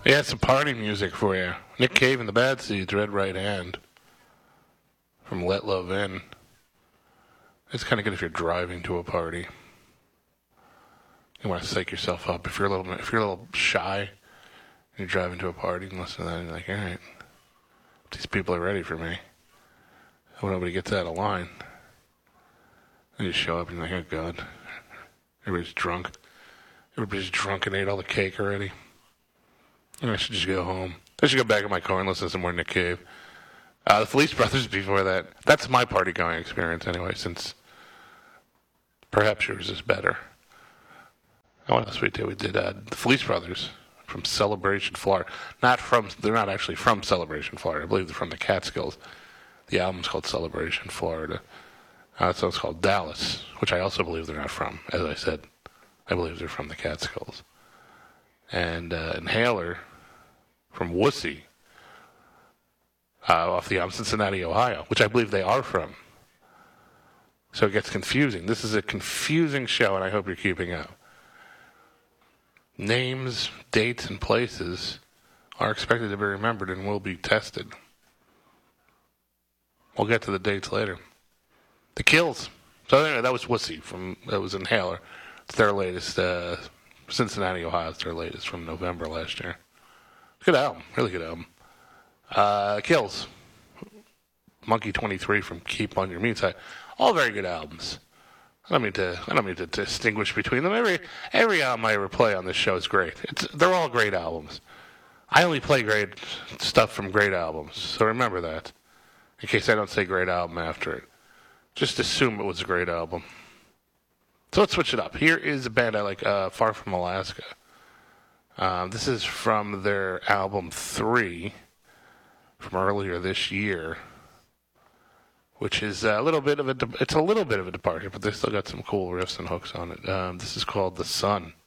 Yeah, some party music for you. Nick Cave and the Bad Seeds, Red Right Hand, from Let Love In. It's kind of good if you're driving to a party. You want to psych yourself up. If you're a little shy, and you're driving to a party and listen to that, and you're like, all right, these people are ready for me. When nobody gets out of line, and you show up and you're like, oh God, everybody's drunk. Everybody's drunk and ate all the cake already. And I should just go home. I should go back in my car and listen to some more Nick Cave. The Felice Brothers before that. That's my party going experience anyway, since perhaps yours is better. What else we did? We did the Felice Brothers from Celebration, Florida. They're not actually from Celebration, Florida. I believe they're from the Catskills. The album's called Celebration, Florida. The song's called Dallas, which I also believe they're not from. As I said, I believe they're from the Catskills. And Inhaler from Wussy off the album Cincinnati, Ohio, which I believe they are from. So it gets confusing. This is a confusing show, and I hope you're keeping up. Names, dates, and places are expected to be remembered and will be tested. We'll get to the dates later. The Kills. So anyway, that was Wussy. That was Inhaler. It's their latest, Cincinnati, Ohio. It's their latest from November last year. Good album. Really good album. Kills. Monkey 23 from Keep on Your Mean Side. All very good albums. I don't mean to distinguish between them. Every album I ever play on this show is great. They're all great albums. I only play great stuff from great albums, so remember that. In case I don't say great album after it. Just assume it was a great album. So let's switch it up. Here is a band I like, Far From Alaska. This is from their album 3 from earlier this year, which is a little bit of a departure, but they still got some cool riffs and hooks on it. This is called The Sun.